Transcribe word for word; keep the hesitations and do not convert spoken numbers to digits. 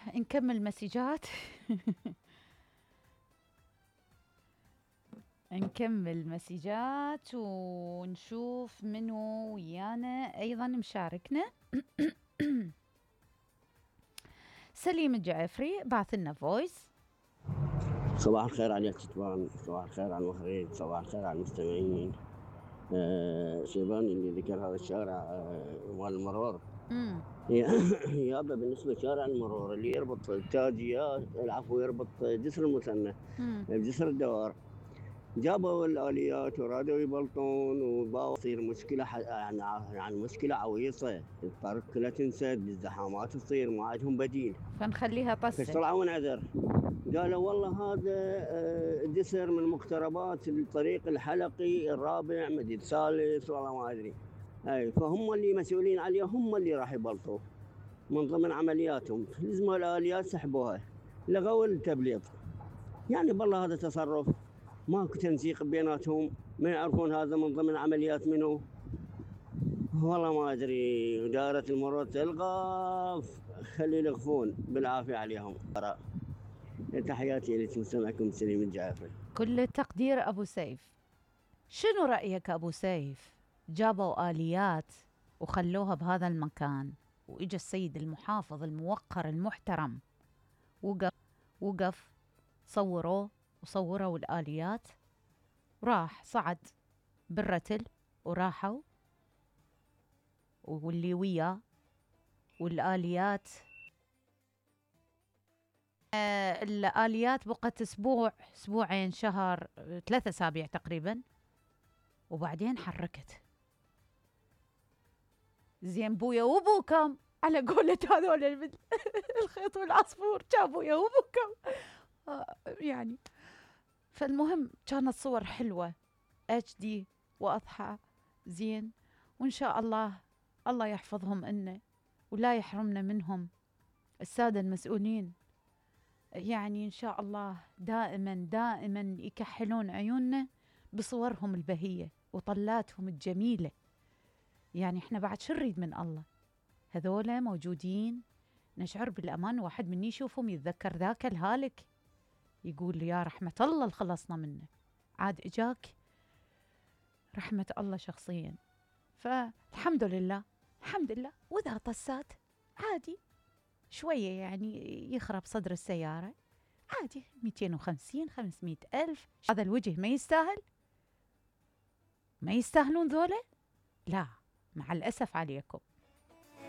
نكمل مسجات. نكمل مسجات ونشوف منو ويانا أيضا مشاركنا. سليم الجعفري بعث لنا فويس. صباح الخير على الكتبان، صباح الخير على المخرج، صباح الخير على المستمعين. آه شيباني اللي ذكر هذا الشارع آه مال المرور. امم يابا بالنسبه لشارع المرور اللي يربط التاجية العفو يربط جسر المثنى بجسر الدوار، جابوا الآليات ورادوا يبلطون وباو تصير مشكلة ح... يعني يعني مشكلة عويصة، الطرق كلها تنسد، الزحامات تصير ما عندهم بديل، فنخليها طسة. فطلعوا ونعذر قالوا والله هذا جسر من مقتربات الطريق الحلقي الرابع مدري الثالث والله ما ادري. اي فهم اللي مسؤولين عليه، هم اللي راح يبلطوا من ضمن عملياتهم، لزموا الاليات سحبوها، لغوا التبليط. يعني بالله هذا تصرف ماكو تنسيق بيناتهم، ما يعرفون هذا من ضمن عمليات منه، والله ما ادري. دائرة المرور تلغى، خلي يلغفون بالعافيه عليهم. تحياتي لكم، سمعكم سليم الجعفري. كل التقدير أبو سيف. شنو رأيك أبو سيف؟ جابوا آليات وخلوها بهذا المكان، وإجا السيد المحافظ الموقر المحترم وقف وقف صوروه وصوروا الآليات، راح صعد بالرتل وراحوا واللي وياه والآليات. آه الآليات بقت أسبوع أسبوعين شهر ثلاثة أسابيع تقريبا، وبعدين حركت. زين بويا وبوكم على قولة هذول الخيط والعصفور، جابويا وبوكم. آه يعني فالمهم كانت صور حلوة اتش دي واضحة زين، وان شاء الله الله يحفظهم إنه ولا يحرمنا منهم السادة المسؤولين. يعني ان شاء الله دائما دائما يكحلون عيوننا بصورهم البهية وطلاتهم الجميلة. يعني احنا بعد شو نريد من الله؟ هذولا موجودين نشعر بالأمان، واحد مني يشوفهم يتذكر ذاك الهالك يقول يا رحمة الله خلصنا منه، عاد إجاك رحمة الله شخصيا. فالحمد لله الحمد لله. وإذا طسات عادي شوية يعني يخرب صدر السيارة عادي، مئتين وخمسين خمسمائة ألف، هذا الوجه ما يستاهل؟ ما يستاهلون ذولا؟ لا مع الأسف عليكم.